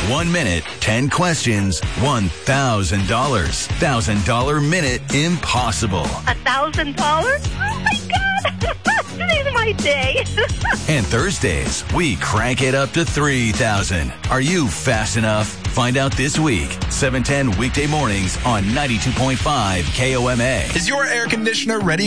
1 minute, 10 questions, $1,000. $1,000 minute impossible. $1,000? Oh, my God. Today's my day. And Thursdays, we crank it up to $3,000. Are you fast enough? Find out this week. 7:10 weekday mornings on 92.5 KOMA. Is your air conditioner ready